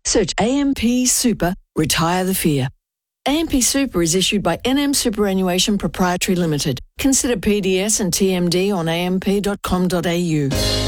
Search AMP Super, retire the fear. AMP Super is issued by NM Superannuation Proprietary Limited. Consider PDS and TMD on amp.com.au.